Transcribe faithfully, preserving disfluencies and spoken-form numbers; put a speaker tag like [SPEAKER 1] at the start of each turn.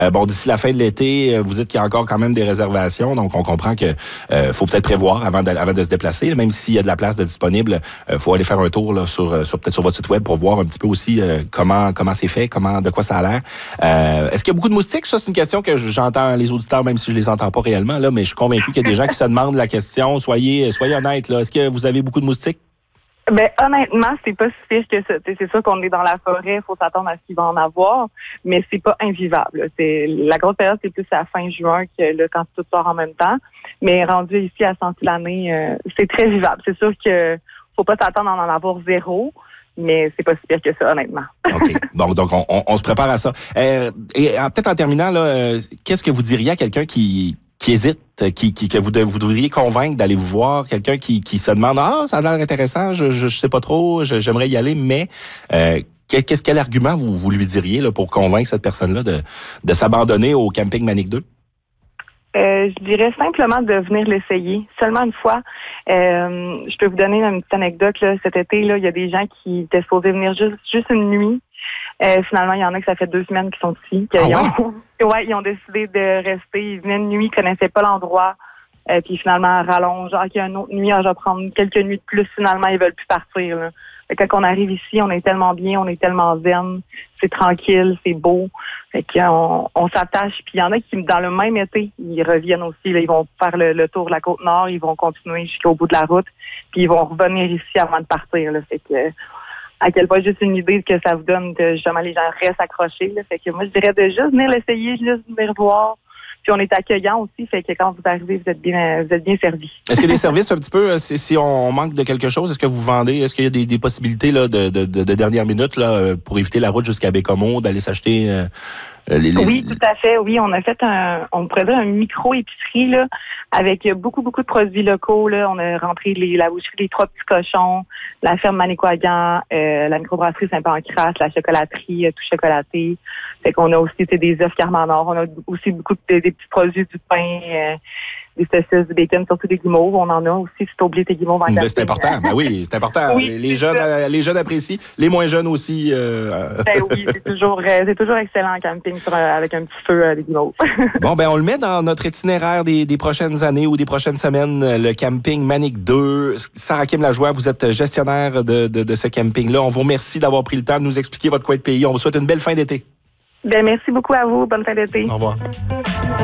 [SPEAKER 1] Euh, bon, d'ici la fin de l'été, vous dites qu'il y a encore quand même des réservations, donc on comprend que euh, faut peut-être prévoir avant de, avant de se déplacer, là, même s'il y a de la place de disponible, il euh, faut aller faire un tour là, sur, sur peut-être sur votre site web pour voir un petit peu aussi euh, comment comment c'est fait, comment de quoi ça a l'air. Euh, est-ce qu'il y a beaucoup de moustiques? Ça, c'est une question que j'entends les auditeurs, même si je les entends pas réellement, là, mais je suis convaincu qu'il y a des gens qui se demandent la question. Soyez, soyez honnêtes, là. Est-ce que vous avez beaucoup de moustiques?
[SPEAKER 2] Ben honnêtement, c'est pas si pire que ça. T'sais, c'est sûr qu'on est dans la forêt, il faut s'attendre à ce qu'il va en avoir, mais c'est pas invivable. C'est la grosse période, c'est plus à fin juin que là, quand tout sort en même temps. Mais rendu ici à Saint-Hilaire, euh, c'est très vivable. C'est sûr que faut pas s'attendre à en avoir zéro, mais c'est pas si pire que ça, honnêtement.
[SPEAKER 1] OK. Bon, donc on, on, on se prépare à ça. Euh, et peut-être en terminant, là, euh, qu'est-ce que vous diriez à quelqu'un qui qui hésite, qui, qui que vous, de, vous devriez convaincre d'aller vous voir, quelqu'un qui, qui se demande ah ça a l'air intéressant, je, je je sais pas trop, je, j'aimerais y aller, mais euh, qu'est-ce quel argument vous, vous lui diriez là pour convaincre cette personne-là de de s'abandonner au camping Manic deux?
[SPEAKER 2] Euh, je dirais simplement de venir l'essayer, seulement une fois. Euh, je peux vous donner une petite anecdote là. Cet été, là, il y a des gens qui étaient supposés venir juste juste une nuit. Euh, finalement, il y en a que ça fait deux semaines qu'ils sont ici.
[SPEAKER 1] Ah
[SPEAKER 2] ils,
[SPEAKER 1] ouais?
[SPEAKER 2] ont, ouais, ils ont décidé de rester. Ils venaient une nuit, ils connaissaient pas l'endroit. Euh, puis finalement, rallonge. Ah, il y a une autre nuit, ah, je vais prendre quelques nuits de plus. Finalement, ils veulent plus partir. Là. Fait que quand on arrive ici, on est tellement bien, on est tellement zen. C'est tranquille, c'est beau. Fait qu'on on s'attache. Puis il y en a qui, dans le même été, ils reviennent aussi. Là, ils vont faire le, le tour de la Côte-Nord. Ils vont continuer jusqu'au bout de la route. Puis ils vont revenir ici avant de partir. Là. Fait que à quel point juste une idée que ça vous donne que justement les gens restent accrochés. Là. Fait que moi, je dirais de juste venir l'essayer, juste venir voir. Puis on est accueillant aussi, fait que quand vous arrivez, vous êtes bien, vous êtes bien servis.
[SPEAKER 1] Est-ce qu'il y a des services un petit peu, si, si on manque de quelque chose, est-ce que vous vendez, est-ce qu'il y a des, des possibilités là, de, de, de, de dernière minute là, pour éviter la route jusqu'à Bécomo, d'aller s'acheter euh, les, les...
[SPEAKER 2] Oui, tout à fait. Oui, on a fait un, on pourrait dire un micro-épicerie là, avec beaucoup, beaucoup de produits locaux. Là. On a rentré les, la boucherie Les Trois Petits Cochons, la ferme Manicouagan, euh, la microbrasserie Saint-Pancras, la chocolaterie euh, Tout Chocolaté. Fait qu'on a aussi des œufs Carmanor. On a aussi beaucoup de, des petits produits, du pain, euh, des saucisses, du bacon, surtout des guimauves. On en a aussi, si tu oublié tes guimauves en
[SPEAKER 1] ben,
[SPEAKER 2] camping.
[SPEAKER 1] c'est important. Ben oui, c'est important.
[SPEAKER 2] Oui,
[SPEAKER 1] les, les jeunes, euh, les jeunes apprécient, les moins jeunes aussi. Euh...
[SPEAKER 2] Ben oui, c'est toujours, euh, c'est toujours excellent en camping sur, euh, avec un petit feu euh, des guimauves.
[SPEAKER 1] Bon, ben on le met dans notre itinéraire des, des prochaines années ou des prochaines semaines, le camping Manic deux. Sarah Kim Lajoie, vous êtes gestionnaire de, de, de ce camping-là. On vous remercie d'avoir pris le temps de nous expliquer votre coin de pays. On vous souhaite une belle fin d'été.
[SPEAKER 2] Ben merci beaucoup à vous. Bonne fin d'été.
[SPEAKER 1] Au revoir.